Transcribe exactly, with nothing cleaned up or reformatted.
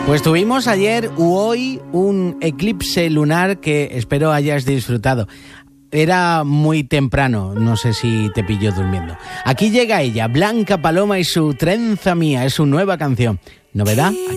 Pues tuvimos ayer u hoy un eclipse lunar que espero hayas disfrutado. Era muy temprano, no sé si te pilló durmiendo. Aquí llega ella, Blanca Paloma y su Trenza Mía, es su nueva canción. ¿Novedad?